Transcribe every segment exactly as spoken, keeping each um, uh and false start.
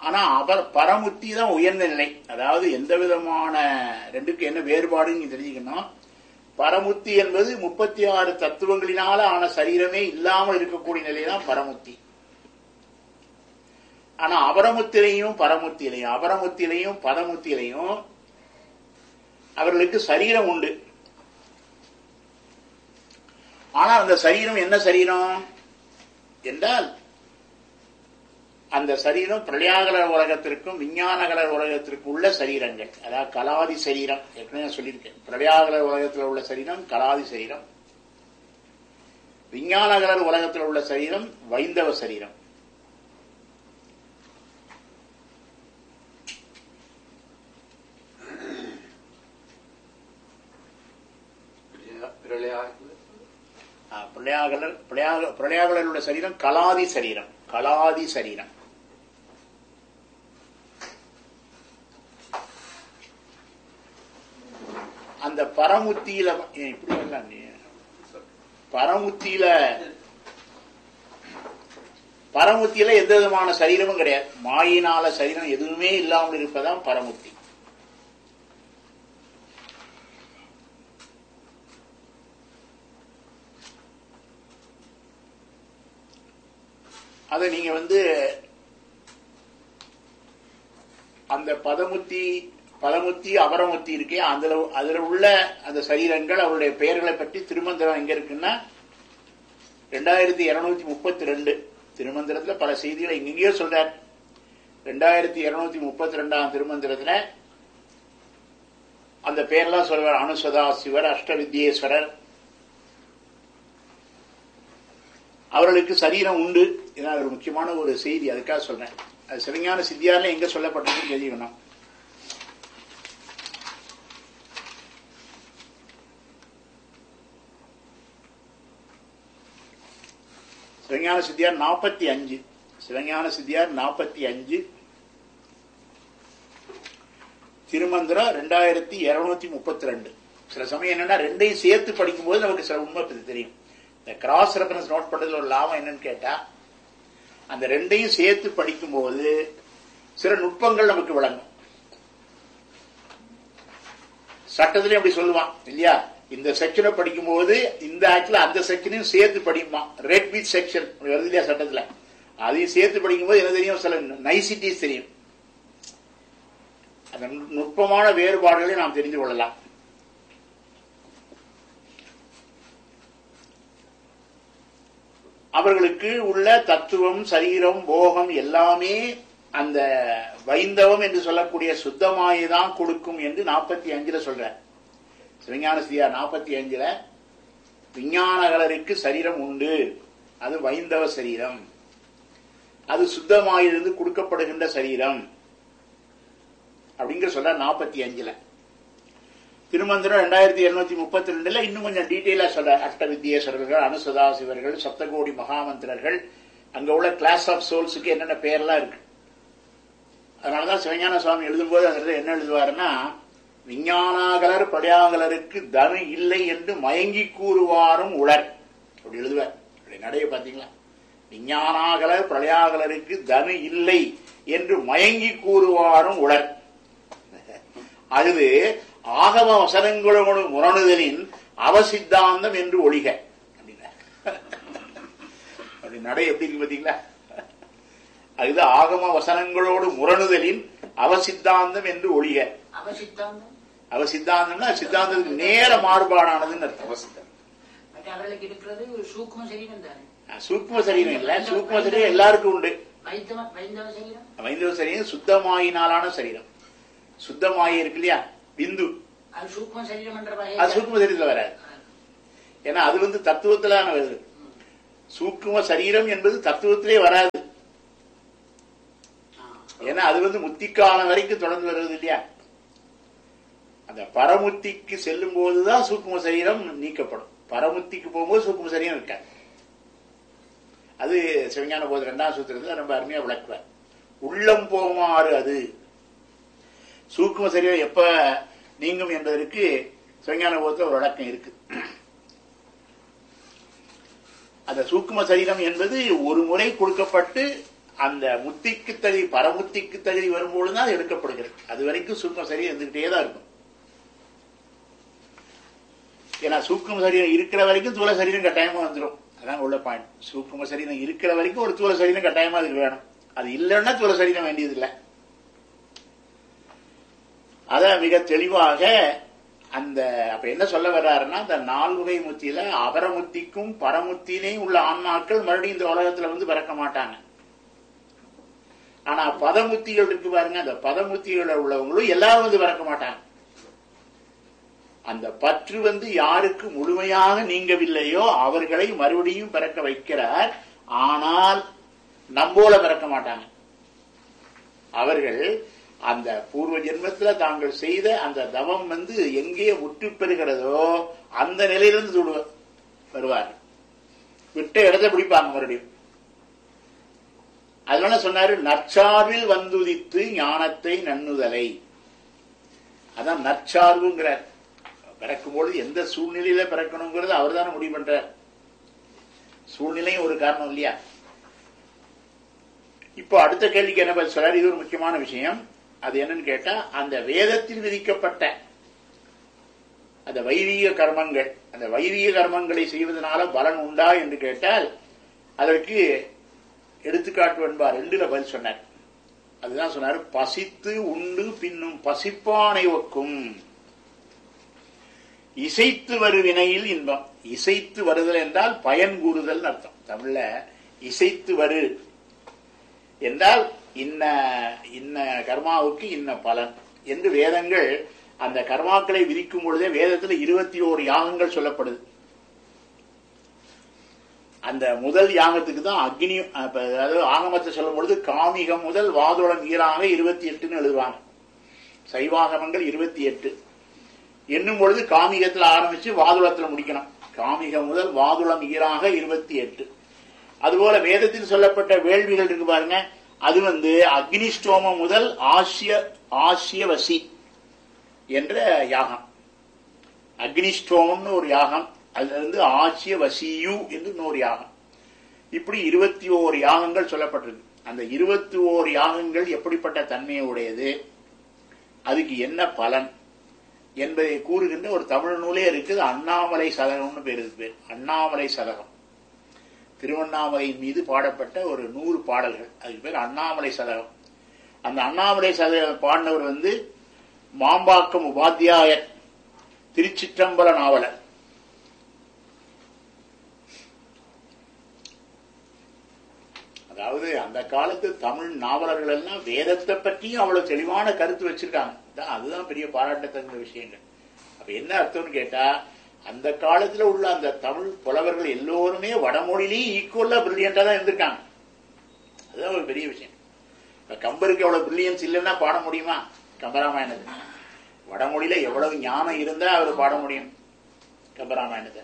ஆனா அவர் பரமுத்தி தான் உயர்ந்த நிலை. அதாவது எந்த விதமான ரெண்டுக்கு என்ன வேறுபாடுன்னு நீங்க தெரிஞ்சுக்கணும். பரமுத்தி என்பது முப்பத்தி ஆறு தத்துவங்களினால ஆன சரீரமே இல்லாமல் இருக்கக்கூடிய நிலைதான் பரமுத்தி. ஆனா அபரமுத்திலையும் பரமுத்திலையும் அபரமுத்திலையும் பரமுத்திலையும் அவர்களுக்கு சரீரம் உண்டு. ஆனா அந்த சரீரம் என்ன சரீரம் என்றால் அந்த சரீரம் பிரளயாகலர் உலகத்திற்கும் விஞ்ஞானகலர் உலகத்திற்கும் உள்ள சரீரங்கள். அதாவது கலாதி சரீரம் ஏற்கனவே சொல்லியிருக்கேன். பிரளயாகலர் உலகத்தில் உள்ள சரீரம் கலாதி சரீரம், விஞ்ஞானகலர் உலகத்தில் உள்ள சரீரம் வைந்தவ சரீரம். பிரளயாகலர் பிரளயாகலர் உள்ள சரீரம் கலாதி சரீரம் கலாதி சரீரம். அந்த பரமுத்தியில இப்படி எல்லாம் பரமுத்தியில பரமுத்தியில எந்த விதமான சரீரமும் கிடையாது. மாயினால சரீரம் எதுவுமே இல்லாமல் இருப்பதான் பரமுத்தி. அதை நீங்க வந்து அந்த பதமுத்தி பதமுத்தி அபரமுத்தி இருக்கே அதுல அதுல உள்ள அந்த சரீரங்கள் அவருடைய பெயர்களை பற்றி திருமந்திரம் எங்க இருக்குன்னா ரெண்டாயிரத்தி இருநூத்தி முப்பத்தி ரெண்டு திருமந்திரத்துல பல செய்திகளை எங்கெங்கயோ சொல்றார். ரெண்டாயிரத்தி இருநூத்தி முப்பத்தி ரெண்டாம் திருமந்திரத்துல அந்த பெயர்லாம் சொல்றார். அனுசதா சிவர், அஷ்டவித்யேஸ்வரர், அவர்களுக்கு சரீரம் உண்டு. இதான் ஒரு முக்கியமான ஒரு செய்தி, அதுக்காக சொல்றேன். அது சிவஞான சித்தியார்ல எங்க சொல்லப்பட்டதுன்னு தெரிஞ்சுக்கணும். சிவஞான சித்தியார் நாற்பத்தி அஞ்சு சிவஞான சித்தியார் நாற்பத்தி அஞ்சு திருமந்திரம் ரெண்டாயிரத்தி இருநூத்தி முப்பத்தி ரெண்டு. சில சமயம் என்னன்னா ரெண்டையும் சேர்த்து படிக்கும்போது நமக்கு சில உண்மை தெரியும். இந்த கிராஸ் ரெஃபரன்ஸ் நோட் பண்றதுல ஒரு லாபம் என்னன்னு கேட்டா அந்த ரெண்டையும் சேர்த்து படிக்கும்போது சில நுட்பங்கள் நமக்கு விளங்கும். சட்டத்திலையும் அப்படி சொல்லுவான் இல்லையா, இந்த செக்ஷனை படிக்கும்போது இந்த ஆக்ட்ல அந்த செக்ஷனையும் சேர்த்து படிக்குமா, ரெட் வித் செக்ஷன் வருது இல்லையா சட்டத்துல, அதையும் சேர்த்து படிக்கும்போது என்ன தெரியும், சில நைசிட்டிஸ் தெரியும். அந்த நுட்பமான வேறுபாடுகளை நாம் தெரிந்து கொள்ளலாம். அவர்களுக்கு உள்ள தத்துவம், சரீரம், போகம் எல்லாமே அந்த வைந்தவம் என்று சொல்லக்கூடிய சுத்தமாயதான் கொடுக்கும் என்று நாற்பத்தி அஞ்சுல சொல்ற. சிவஞான சித்தியார் நாற்பத்தி அஞ்சுல விஞ்ஞானகலருக்கு சரீரம் உண்டு, அது வைந்தவ சரீரம், அது சுத்தமாயிருந்து கொடுக்கப்படுகின்ற சரீரம் அப்படிங்கிற சொல்ற நாற்பத்தி அஞ்சுல. திருமந்திரம் ரெண்டாயிரத்தி இருநூத்தி முப்பத்தி ரெண்டுல இன்னும் கொஞ்சம் டீட்டெயிலா சொல்ற. அஷ்டவித்யேஸ்வரர்கள், அனுசதாசிவர்கள், சப்தகோடி மகாமந்திரர்கள், அங்க உள்ள கிளாஸ் ஆஃப் சோல்ஸுக்கு என்னென்ன பெயர்லாம் இருக்கு. அதனாலதான் சிவஞான சுவாமி எழுதும்போது அதுல என்ன எழுதுவாருன்னா, விஞ்ஞானாகலர் பிரளயாகலருக்கு தனு இல்லை என்று மயங்கி கூறுவாரும் உளர் அப்படி எழுதுவார். அப்படி நடைய பாத்தீங்களா, விஞ்ஞானாகலர் பிரளயாகலருக்கு தனு இல்லை என்று மயங்கி கூறுவாரும் உளர். அது ஆகம வசனங்களோடு முரணுதலின் அவசித்தாந்தம் என்று ஒழிக அப்படின்னா அப்படி நடை எப்படி இருக்கு பாத்தீங்களா. அது ஆகம வசனங்களோடு முரணுதலின் அவசித்தாந்தம் என்று ஒழிக. அவசித்தாந்தம்னா சித்தாந்தத்துக்கு நேர மாறுபாடானதுன்னு அர்த்தம். சூக்ம சரீரம் இல்ல, சூக்ம சரீரம் எல்லாருக்கும் உண்டு. வைந்தவ சரீரம் சுத்தமாயினாலான சரீரம். சுத்தமாயி இருக்கு இல்லையா, பிந்து, அது சூக்ம சரீரத்துல வராது. ஏன்னா அது வந்து தத்துவத்துல வருது. சூக்ம சரீரம் என்பது தத்துவத்திலே வராது. ஏன்னா அது வந்து முத்திக்காலம் வரைக்கும் தொடர்ந்து வருவது இல்லையா. அந்த பரமுத்திக்கு செல்லும் போதுதான் சூக்ம சரீரம் நீக்கப்படும். பரமுத்திக்கு போகும்போது சூக்ம சரீரம் இருக்காது. அது சிவஞான போது இரண்டாம் சூத்திரத்துல ரொம்ப அருமையா விளக்குவார். உள்ளம் போமாறு அது சூக்ம சரீரம் எப்ப நீங்கும் என்பதற்கு சிவஞான போதத்துல ஒரு விளக்கம் இருக்கு. அந்த சூக்ம சரீரம் என்பது ஒரு முறை கொடுக்கப்பட்டு அந்த முத்திக்கு தகுதி பரமுத்திக்கு தகுதி வரும்பொழுதுதான் அது எடுக்கப்படுகிறது. அது வரைக்கும் சூக்ம சரீரம் இருந்துகிட்டே தான் இருக்கும். ஏன்னா சூக்ம சரீரம் இருக்கிற வரைக்கும் தூல சரீரம் கட்டாயமா வந்துடும். அதான் உள்ள பாயிண்ட். சூக்ம சரீரம் இருக்கிற வரைக்கும் ஒரு தூல சரீரம் கட்டாயமா அதுக்கு வேணும். அது இல்லைன்னா தூல சரீரம் வேண்டியது இல்லை. அத மிக தெளிவாக அந்த அப்ப என்ன சொல்ல வர்றாருன்னா, அந்த நால்வகை முத்தியில அபரமுத்திக்கும் பரமுத்திலையும் உள்ள ஆன்மாக்கள் மறுபடியும் இந்த உலகத்துல வந்து பிறக்க மாட்டாங்க. ஆனா பதமுத்திகள் இருக்கு பாருங்க, அந்த பதமுத்திகள் உள்ளவங்களும் எல்லாரும் வந்து பிறக்க மாட்டாங்க. அந்த பற்று வந்து யாருக்கு முழுமையாக நீங்கவில்லையோ அவர்களை மறுபடியும் பிறக்க வைக்கிறார். ஆனால் நம்போல பிறக்க மாட்டாங்க. அவர்கள் அந்த பூர்வ ஜென்மத்துல தாங்கள் செய்த அந்த தவம் வந்து எங்கே முற்று பெறுகிறதோ அந்த நிலையிலிருந்து வருவார். விட்ட இடத்தை பிடிப்பாங்க மறுபடியும். அதனால சொன்னாரு, நற்சார்பில் வந்துதித்து ஞானத்தை நன்னுதலை. அதான் நற்சார்புங்கிறார். பிறக்கும்போது எந்த சூழ்நிலையில பிறக்கணுங்கிறது அவர் தானே முடிவு பண்றார். சூழ்நிலையும் ஒரு காரணம் இல்லையா? இப்போ அடுத்த கேள்விக்கு என்ன பதில் சொல்றாரு? இது ஒரு முக்கியமான விஷயம். அது என்னன்னு கேட்டா, அந்த வேதத்தில் விதிக்கப்பட்ட அந்த வைதிக கர்மங்கள், அந்த வைதிக கர்மங்களை செய்வதனால பலன் உண்டா என்று கேட்டால் அதற்கு எடுத்துக்காட்டு என்பார். ரெண்டுல பதில் சொன்னார். அதுதான் சொன்னார், பசித்து உண்டு பின்னும் பசிப்பானை ஒக்கும் இசைத்து வரு வினையில் இன்பம். இசைத்து வருதல் என்றால் பயன் கூறுதல் அர்த்தம். தமிழ்ல இசைத்து வரு என்றால் இன்ன இன்ன கர்மாவுக்கு இன்ன பலன் என்று வேதங்கள் அந்த கர்மாக்களை விதிக்கும் பொழுதே வேதத்தில் இருபத்தி ஓரு யாகங்கள் சொல்லப்படுது. அந்த முதல் யாகத்துக்கு தான் அக்னி, அதாவது ஆகமத்தை சொல்லும் பொழுது காமிகம் முதல் வாதுளம் ஈராக இருபத்தி எட்டுன்னு எழுதுவாங்க. சைவாகமங்கள் இருபத்தி எட்டு என்னும் பொழுது காமிகத்தில் ஆரம்பிச்சு வாதுளத்தில் முடிக்கணும். காமிகம் முதல் வாதுளம் ஈராக இருபத்தி எட்டு. அதுபோல வேதத்தில் சொல்லப்பட்ட வேள்விகள் இருக்கு பாருங்க, அது வந்து அக்னிஷ்டோமம் முதல் ஆசிய ஆசியவசி என்ற யாகம். அக்னிஷ்டோமம்னு ஒரு யாகம், அதுல இருந்து ஆசிய வசியு என்று இன்னொரு யாகம். இப்படி இருபத்தி ஓரு யாகங்கள் சொல்லப்பட்டிருக்கு. அந்த இருபத்தி ஓரு யாகங்கள் எப்படிப்பட்ட தன்மையை உடையது, அதுக்கு என்ன பலன் என்பதை கூறுகின்ற ஒரு தமிழ் நூலே இருக்குது. அண்ணாமலை சதகம்னு பேர். பேர் அண்ணாமலை சதகம். திருவண்ணாமலையின் மீது பாடப்பட்ட ஒரு நூறு பாடல்கள், அதுக்கு பேர் அண்ணாமலை சதகம். அந்த அண்ணாமலை சதகம் பாடினவர் வந்து மாம்பாக்கம் உபாத்தியாயர், திருச்சிற்றம்பல நாவலர். அதாவது அந்த காலத்து தமிழ் நாவலர்கள் எல்லாம் வேதத்தை பற்றியும் அவ்வளவு தெளிவான கருத்து வச்சிருக்காங்க. அதுதான் பெரிய பாராட்டத்தகுந்த விஷயங்கள். அப்ப என்ன அர்த்தம்னு கேட்டா, அந்த காலத்துல உள்ள அந்த தமிழ் புலவர்கள் எல்லோருமே வடமொழியிலேயே ஈக்குவலா பிரில்லியண்டா தான் இருந்திருக்காங்க. அதுதான் ஒரு பெரிய விஷயம். இப்ப கம்பருக்கு எவ்வளவு பிரில்லியன்ஸ் இல்லைன்னா பாட முடியுமா? கம்பராமாயணத்தை வடமொழியில எவ்வளவு ஞானம் இருந்தா அவர் பாட முடியும் கம்பராமாயணத்தை.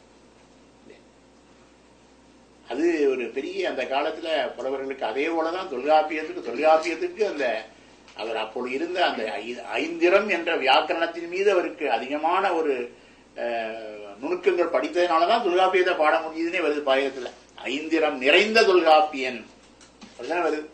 அது ஒரு பெரிய அந்த காலத்துல புலவர்களுக்கு. அதே போலதான் தொல்காப்பியத்துக்கு தொல்காப்பியத்துக்கு அந்த அவர் அப்பொழுது இருந்த அந்த ஐந்திரம் என்ற வியாக்கரணத்தின் மீது அவருக்கு அதிகமான ஒரு நுணுக்கங்கள் படித்ததுனாலதான் தொல்காப்பியத்தை பாட முடியுதுன்னே வருது பாயத்துல. ஐந்திரம் நிறைந்த தொல்காப்பியன் அப்படிதான் வருது.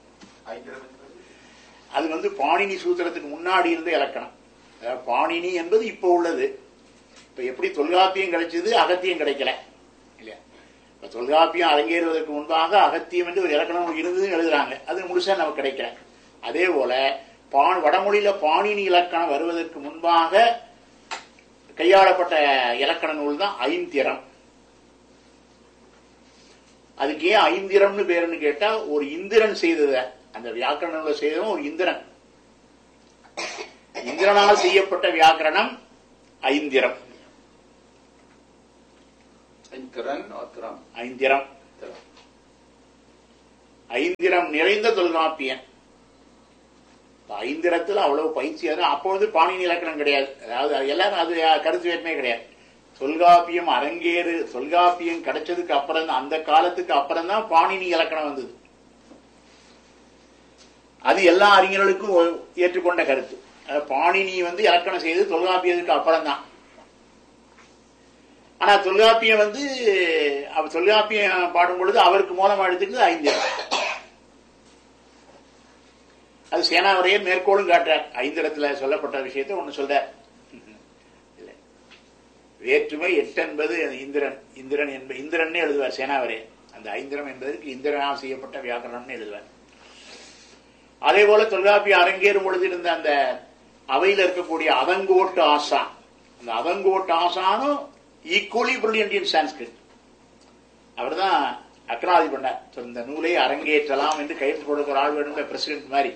அது வந்து பாணினி சூத்திரத்துக்கு முன்னாடி இருந்த இலக்கணம். பாணினி என்பது இப்ப உள்ளது. இப்ப எப்படி தொல்காப்பியம் கிடைச்சது, அகத்தியம் கிடைக்கல இல்லையா? இப்ப தொல்காப்பியம் அரங்கேறுவதற்கு முன்பாக அகத்தியம் என்று ஒரு இலக்கணம் இருந்ததுன்னு எழுதுறாங்க. அது முழுசா நமக்கு கிடைக்கல. அதே போல வடமொழியில பாணினி இலக்கணம் வருவதற்கு முன்பாக கையாளப்பட்ட இலக்கண நூல் தான் ஐந்திரம். அதுக்கு ஏன் ஐந்திரம்னு பேருன்னு கேட்டா, ஒரு இந்திரன் செய்தத அந்த வியாக்கரண நூலை செய்தவன் ஒரு இந்திரன். இந்திரனால் செய்யப்பட்ட வியாக்கரணம் ஐந்திரம். ஐந்திரம் ஐந்திரம் நிறைந்த தொல்காப்பியன். ஐந்திரத்துல அவ்வளவு பயிற்சி. அப்பொழுது பாணினி இலக்கணம் கிடையாது. அதாவது எல்லாரும் அது கருத்து வேற்றுமே கிடையாது. தொல்காப்பியம் அரங்கேறு தொல்காப்பியம் கிடைச்சதுக்கு அப்புறம் தான், அந்த காலத்துக்கு அப்புறம் தான் பாணினி இலக்கணம் வந்தது. அது எல்லா அறிஞர்களுக்கும் ஏற்றுக்கொண்ட கருத்து. பாணினி வந்து இலக்கணம் செய்தது தொல்காப்பியத்துக்கு அப்புறம் தான். ஆனா தொல்காப்பியம் வந்து தொல்காப்பியம் பாடும் பொழுது அவருக்கு மூலமா எடுத்துக்கிறது ஐந்திரம். அது சேனாவரையே மேற்கோளும் காட்டுறார். ஐந்திரத்துல சொல்லப்பட்ட விஷயத்தை ஒண்ணு சொல்ற. வேற்றுமை எட்டு என்பது இந்திரன் இந்திரன் என்பது இந்திரன் எழுதுவார் சேனாவரே. அந்த ஐந்திரம் என்பதற்கு இந்திரனால் செய்யப்பட்ட வியாக்கரணம்னு எழுதுவார். அதே போல தொல்காப்பிய அரங்கேறும் பொழுது இருந்த அந்த அவையில் இருக்கக்கூடிய அதங்கோட்டு ஆசான், அந்த அதங்கோட்டு ஆசானும் ஈக்குவலி பிரில்லியன்ட் இன் சான்ஸ்கிரிட். அவர் தான் அக்ராதி பண்ணார். இந்த நூலை அரங்கேற்றலாம் என்று கையெழுத்து போடுற ஆள் வேணும், பிரசிடென்ட் மாதிரி.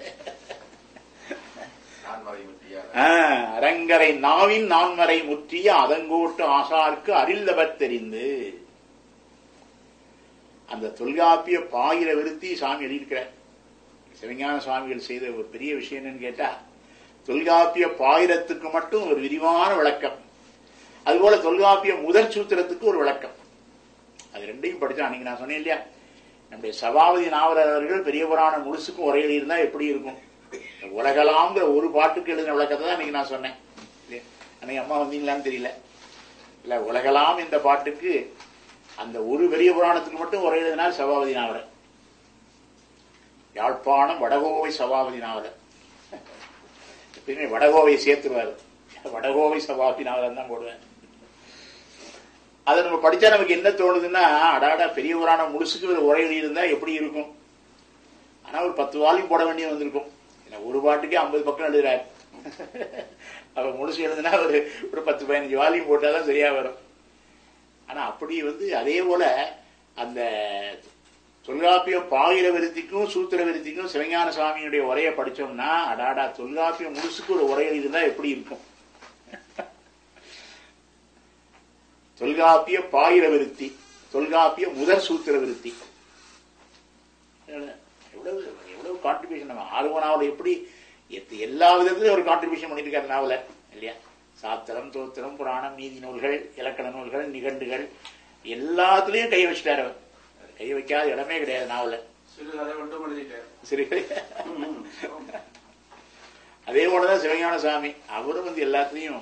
அரங்கரை நாவின் நான்மறை முற்றிய அதங்கோட்டு ஆசாருக்கு அரில்லவர் தெரிந்து. அந்த தொல்காப்பிய பாயிர விருத்தி சாமி எழுதியிருக்கிறார். சிவஞான சுவாமிகள் செய்த ஒரு பெரிய விஷயம் என்னன்னு கேட்டா, தொல்காப்பிய பாயிரத்துக்கு மட்டும் ஒரு விரிவான விளக்கம், அதுபோல தொல்காப்பிய முதற் சூத்திரத்துக்கு ஒரு விளக்கம். அது ரெண்டையும் படிச்சா, அன்னைக்கு நான் சொன்னேன் இல்லையா, நம்முடைய சபாபதி நாவலர் அவர்கள் பெரிய புராணம் முழுசுக்கும் ஒரே எழுதியிருந்தா எப்படி இருக்கும். உலகலாம்ங்கிற ஒரு பாட்டுக்கு எழுதின விளக்கத்தை தான் அன்னைக்கு நான் சொன்னேன். அன்னைக்கு அம்மா வந்தீங்களான்னு தெரியல. இல்ல, உலகலாம் இந்த பாட்டுக்கு அந்த ஒரு பெரிய புராணத்துக்கு மட்டும் ஒரே எழுதினார் சபாபதி நாவலர். யாழ்ப்பாணம் வடகோவை சபாபதி நாவலர். எப்பயுமே வடகோவை சேர்த்துருவாரு. வடகோவை சபாபதி நாவலர் தான் போடுவேன். அதை நம்ம படிச்சா நமக்கு என்ன தோணுதுன்னா, அடாடா பெரிய புராணம் முழுசுக்கு ஒரு உரை எழுதியிருந்தா எப்படி இருக்கும். ஆனா ஒரு பத்து வால்யூம் போட வேண்டிய வந்திருக்கும். ஒரு பாட்டுக்கே ஐம்பது பக்கம் எழுதுறாரு. அவர் முழுசு எழுதுனா ஒரு ஒரு பத்து பதினஞ்சு வால்யூம் போட்டாதான் சரியா வரும். ஆனா அப்படி வந்து அதே போல அந்த தொல்காப்பிய பாயிர விருத்திக்கும் சூத்திர விருத்திக்கும் சிவஞான சுவாமியுடைய உரையை படிச்சோம்னா, அடாடா தொல்காப்பிய முழுசுக்கு ஒரு உரை எழுதினா எப்படி இருக்கும். தொல்காப்பிய பாயிர விருத்தி, தொல்காப்பிய முதற் சூத்திர விருத்தி, எவ்வளவு எவ்வளவு கான்ட்ரிபியூஷன். நம்ம ஆர்வனாவில் எப்படி எல்லா விதத்திலும் ஒரு கான்ட்ரிபியூஷன் பண்ணிட்டு இருக்காரு நாவல இல்லையா. சாத்திரம், தோத்திரம், புராணம், நீதி நூல்கள், இலக்கண நூல்கள், நிகண்டுகள் எல்லாத்துலயும் கை வச்சுட்டாரு. கை வைக்காத இடமே கிடையாது நாவல. சிறுகதை. அதே போலதான் சிவஞான சுவாமி, அவரும் வந்து எல்லாத்துலயும்.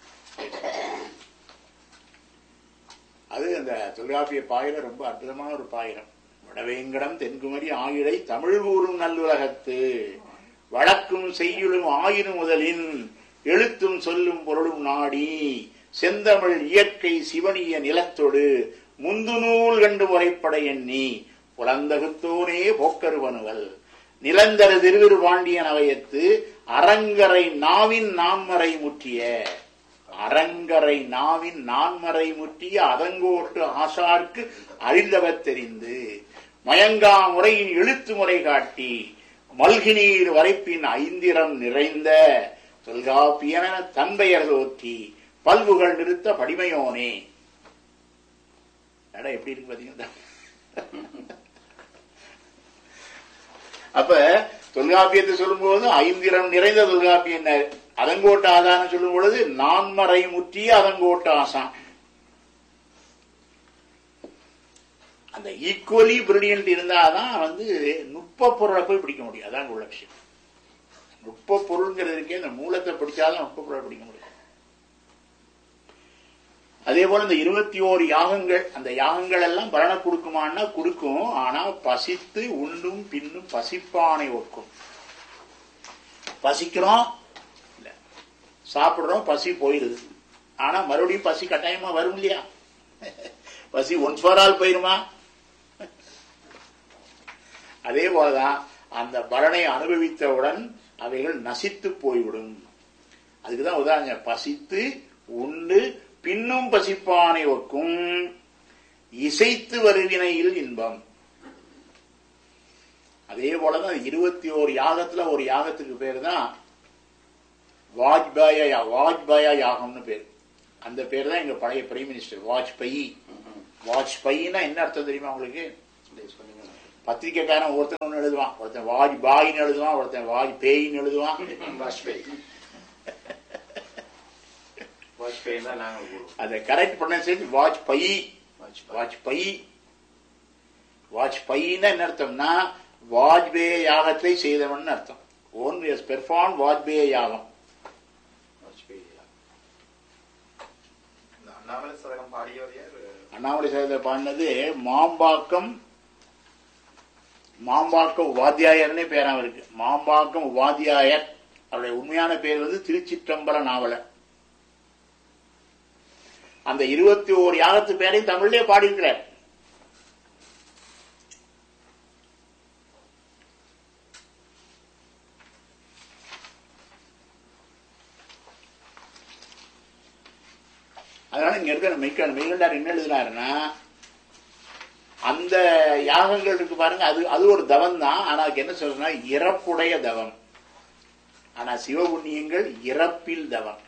அது அந்த தொல்காப்பிய பாயிரம் ரொம்ப அற்புதமான ஒரு பாயிரம். வடவேங்கடம் தென்குமரி ஆயிழை தமிழ் கூறும் நல்லுலகத்து வழக்கும் செய்யுளும் ஆயிரும் முதலின் எழுத்தும் சொல்லும் பொருளும் நாடி செந்தமிழ் இயற்கை சிவனிய நிலத்தொடு முந்து நூல் கண்டு முறைப்பட எண்ணி புலந்தகுத்தோனே போக்கருவனுவல் நிலந்தர திருவிரு பாண்டியன் அவையத்து அரங்கரை நாவின் நான்மறை முற்றிய. அரங்கரை நாவின் நான்மறை முற்றிய அதங்கோட்டு ஆசார்க்கு அறிந்தவர் தெரிந்து மயங்கா முறையின் எழுத்து முறை காட்டி மல்கினீர் வரைப்பின் ஐந்திரம் நிறைந்த தொல்காப்பியன தன்பெயர் தோற்றி பல்புகள் நிறுத்த படிமையோனே. எப்படி இருக்கு பாத்தீங்கன்னா. அப்ப தொல்காப்பியத்தை சொல்லும் போது ஐந்திரம் நிறைந்த தொல்காப்பியம், அதங்கோட்ட ஆசான் சொல்லும் பொழுது நான்மறை முற்றிய அதங்கோட்ட ஆசான். அந்த ஈக்குவலி பிரில்லியன்ட் இருந்தாதான் வந்து நுட்ப பொருளை போய் பிடிக்க முடியும். அதான் உள்ள விஷயம். நுட்ப பொருள்ங்கிறதுக்கே இந்த மூலத்தை பிடிச்சாதான் நுட்ப பொருளை பிடிக்க முடியும். அதே போல இந்த இருபத்தி ஓரு யாகங்கள், அந்த யாகங்கள் எல்லாம் பலனை கொடுக்குமான்னா கொடுக்கும். ஆனா பசித்து உண்டும் பின்னும் பசிப்பானை ஒக்கும். பசிக்கிறோம், சாப்பிடுறோம், பசி போயிருது. ஆனா மறுபடியும் பசி கட்டாயமா வரும் இல்லையா. பசி ஒன்ஸ் ஃபார் ஆல் போயிருமா. அதே போலதான் அந்த பலனை அனுபவித்தவுடன் அவைகள் நசித்து போய்விடும். அதுக்குதான் உதாரணம், பசித்து உண்டு பின்னும் பசிப்பானை ஒக்கும் இசைத்து வருவினையில் இன்பம். அதே போலதான் இருபத்தி ஓரு யாகத்துல ஒரு யாகத்துக்கு பேரு தான் வாஜ்பாய வாஜ்பாயா யாகம்னு பேரு. அந்த பேர் தான் எங்க பழைய பிரைம் மினிஸ்டர் வாஜ்பாயி. வாஜ்பாயின்னா என்ன அர்த்தம் தெரியுமா உங்களுக்கு? பத்திரிக்கைக்காரன் ஒருத்தன் ஒண்ணு எழுதுவான், ஒருத்தன் வாஜ்பாயின்னு எழுதுவான், ஒருத்தன் வாஜ்பேயின்னு எழுதுவான். அதை கரெக்ட் பண்ண சேர்த்து வாஜ்பாயி. வாஜ்பாயி வாஜ்பாயின்னா என்ன அர்த்தம்னா வாஜ்பேய யாகத்தை செய்தவன் அர்த்தம். ஒன் இஸ் பெர்ஃபார்ம் வாஜ்பேய யாகம். அண்ணாமலை சதகம் பாடினது மாம்பாக்கம் மாம்பாக்கம் உபாத்தியாயர்னே பேர் அவருக்கு. மாம்பாக்கம் உபாத்தியாயர். அவருடைய உண்மையான பேர் வந்து திருச்சிற்றம்பல நாவலர். அந்த இருபத்தி ஓரு யாகத்து பேரையும் தமிழ்லயே பாடியிருக்கிறார். அதனால இங்க இருக்கிற மெய்கண்ட மெய்கண்டார் என்ன எழுதுனாருன்னா, அந்த யாகங்கள் இருக்கு பாருங்க, அது அது ஒரு தவம் தான். ஆனா அதுக்கு என்ன சொல்றதுன்னா இறப்புடைய தவம். ஆனா சிவபுண்ணியங்கள் இறப்பில் தவம்.